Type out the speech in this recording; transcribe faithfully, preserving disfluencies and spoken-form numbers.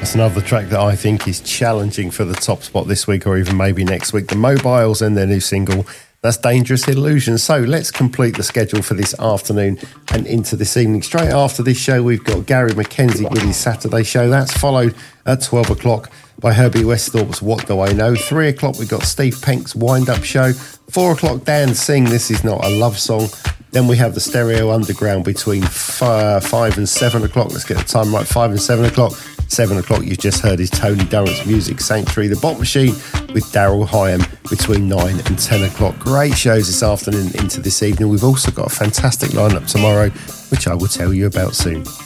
That's another track that I think is challenging for the top spot this week or even maybe next week. The Mobiles and their new single, that's Dangerous Illusion. So let's complete the schedule for this afternoon and into this evening. Straight after this show, we've got Gary McKenzie with his Saturday show. That's followed at twelve o'clock by Herbie Westhorpe's What Do I Know. three o'clock, we've got Steve Penk's Wind Up Show. four o'clock, Dan Singh, This Is Not a Love Song. Then we have the Stereo Underground between f- five and seven o'clock. Let's get the time right, five and seven o'clock. seven o'clock, you've just heard is Tony Durrant's Music Sanctuary. The Bot Machine with Daryl Hyam between nine and ten o'clock. Great shows this afternoon into this evening. We've also got a fantastic lineup tomorrow, which I will tell you about soon.